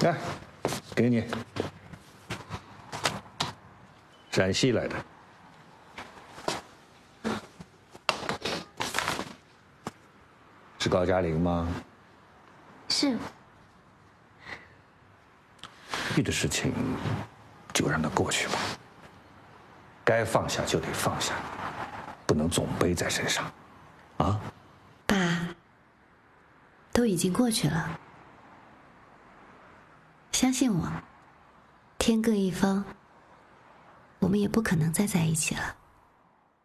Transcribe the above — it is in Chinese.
来，给你，陕西来的。是高嘉玲吗？ 是。 玉的事情，就让它过去吧。该放下就得放下，不能总背在身上，啊？ 爸，都已经过去了，相信我，天各一方，我们也不可能再在一起了。